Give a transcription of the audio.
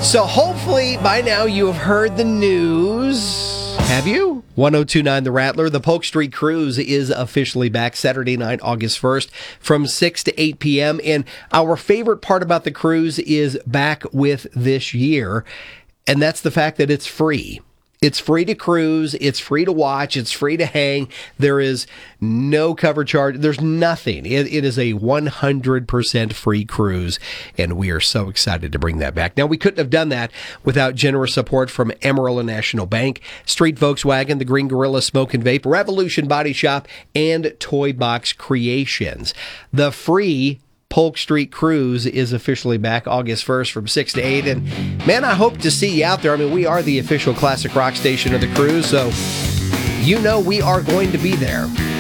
So hopefully by now you have heard the news. Have you? 1029 The Rattler. The Polk Street Cruise is officially back Saturday night, August 1st from 6 to 8 p.m. And our favorite part about the cruise is back with this year. And that's the fact that it's free. It's free to cruise. It's free to watch. It's free to hang. There is no cover charge. There's nothing. It is a 100% free cruise, and we are so excited to bring that back. Now, we couldn't have done that without generous support from Amarillo National Bank, Street Volkswagen, the Green Gorilla Smoke and Vape, Revolution Body Shop, and Toy Box Creations. The free Polk Street Cruise is officially back August 1st from 6 to 8. And, man, I hope to see you out there. I mean, we are the official classic rock station of the cruise, so you know we are going to be there.